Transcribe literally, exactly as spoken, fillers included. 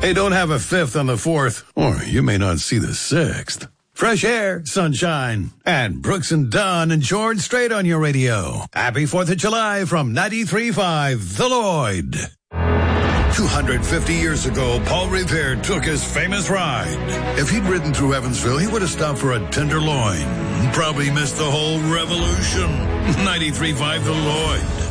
Hey, don't have a fifth on the fourth, or you may not see the sixth. Fresh air, sunshine, and Brooks and Dunn and George Strait on your radio. Happy fourth of July from ninety-three point five, The Lloyd. two hundred fifty years ago, Paul Revere took his famous ride. If he'd ridden through Evansville, he would have stopped for a tenderloin. Probably missed the whole revolution. ninety-three point five, The Lloyd.